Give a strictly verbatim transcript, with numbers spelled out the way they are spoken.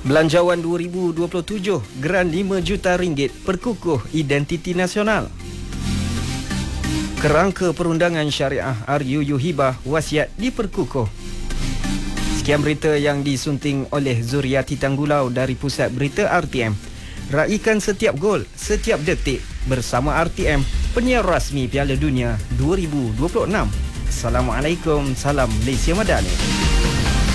Belanjawan dua ribu dua puluh tujuh, geran lima juta ringgit perkukuh identiti nasional. Kerangka perundangan syariah R U U Hibah wasiat diperkukuh. Sekian berita yang disunting oleh Zuriati Tanggulau dari Pusat Berita R T M. Raikan setiap gol, setiap detik bersama R T M, penyiar rasmi Piala Dunia dua ribu dua puluh enam. Assalamualaikum, salam Malaysia Madani.